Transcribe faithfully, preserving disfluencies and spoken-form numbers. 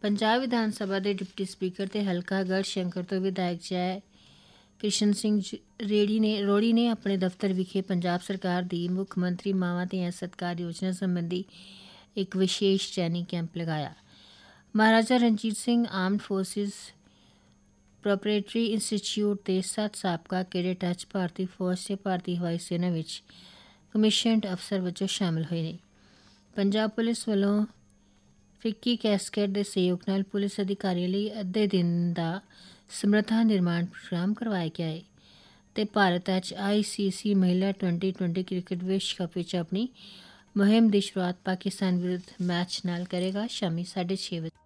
पंजाब विधान सभा के deputy speaker ते हलका गढ़शंकर तो विधायक जय किशन सिंह रेड़ी ने रोड़ी ने अपने दफ्तर विखे पंजाब सरकार की मुख मंत्री मावां ते सत्कार योजना संबंधी एक विशेष ट्रेनिंग कैंप लगाया। महाराजा Ranjit Singh armed forces proprietary institute के सत्त साबका कैडेट अज भारतीय फौज ते भारतीय हवाई सेना विच कमिशनड अफसर वजों शामिल होए ने। पंजाब पुलिस वालों फिक्की कैसकेट के सहयोग नाल पुलिस अधिकारियों लिए अद्धे दिन का समर्था निर्माण प्रोग्राम करवाया गया है ते भारत अज आई सी सी महिला ट्वेंटी ट्वेंटी क्रिकेट विश्व कप विच अपनी मुहिम की शुरुआत पाकिस्तान विरुद्ध मैच नाल करेगा शामी साढ़े छे बजे।